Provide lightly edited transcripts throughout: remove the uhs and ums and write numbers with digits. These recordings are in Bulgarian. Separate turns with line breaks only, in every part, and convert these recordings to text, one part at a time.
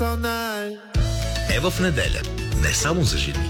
Е в неделя. Не само за жени.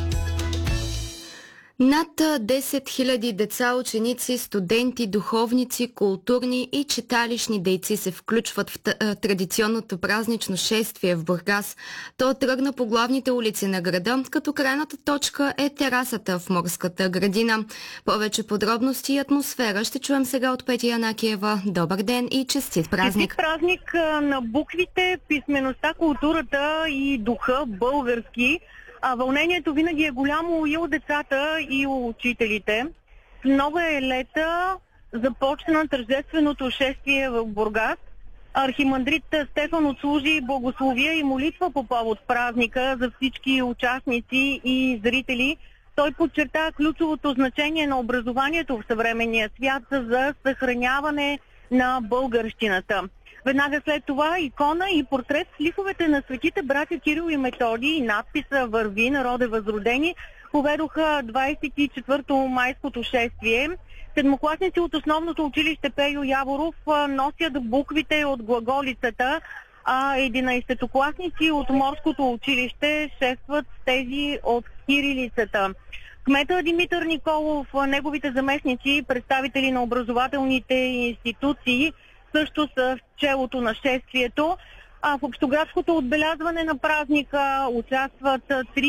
Над 10 000 деца, ученици, студенти, духовници, културни и читалищни дейци се включват в традиционното празнично шествие в Бургас. То тръгна по главните улици на града, като крайната точка е терасата в Морската градина. Повече подробности и атмосфера ще чуем сега от Петя Янакиева. Добър ден и честит празник!
Честит празник на буквите, писмеността, културата и духа български. Вълнението винаги е голямо и от децата, и от учителите. В Нова лета започна тържественото шествие в Бургас. Архимандрит Стефан отслужи благословия и молитва по повод празника за всички участници и зрители. Той подчерта ключовото значение на образованието в съвременния свят за съхраняване на българщината. Веднага след това икона и портрет с ликовете на светите братя Кирил и Методий и надписа "Върви, народе възродени" поведоха 24-то майското шествие. Седмокласници от основното училище Пейо Яворов носят буквите от глаголицата, а 11-класници от морското училище шестват с тези от кирилицата. Кмета Димитър Николов, неговите заместници, представители на образователните институции също са в челото на шествието. В общоградското отбелязване на празника участват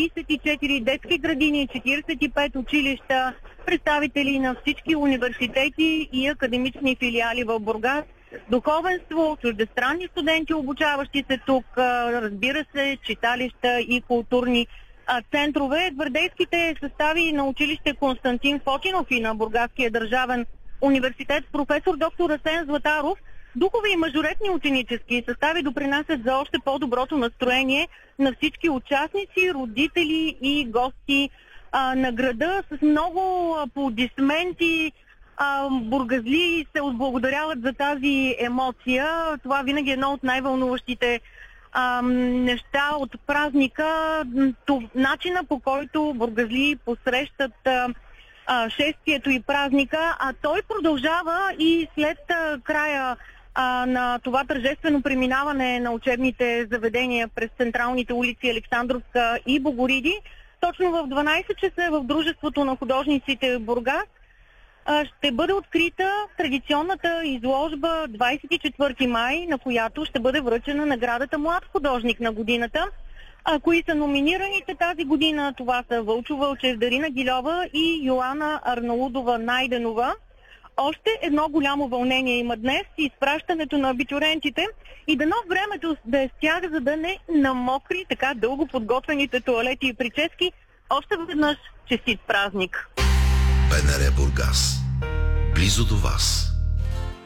34 детски градини, 45 училища, представители на всички университети и академични филиали в Бургас, духовенство, чуждестранни студенти, обучаващи се тук, разбира се, читалища и културни центрове. Гвардейските състави на училище Константин Фотинов и на Бургаския държавен университет професор доктор Асен Златаров, духови и мажоретни ученически състави допринасят за още по-доброто настроение на всички участници, родители и гости на града. С много аплодисменти бургазли се отблагодаряват за тази емоция. Това винаги е едно от най-вълнуващите неща от празника. Начина, по който бургазли посрещат шествието и празника, а той продължава и след края на това тържествено преминаване на учебните заведения през централните улици Александровска и Богориди. Точно в 12 часа в Дружеството на художниците в Бургас ще бъде открита традиционната изложба 24 май, на която ще бъде връчена наградата "Млад художник на годината". Кои са номинираните тази година? Това са Вълчо Вълчев, Дарина Гильова и Йоана Арнаудова Найденова. Още едно голямо вълнение има днес – изпращането на абитурентите и дано времето да е с тях, за да не намокри така дълго подготвените тоалети и прически. Още веднъж честит празник!
БНР Бургас. Близо до вас.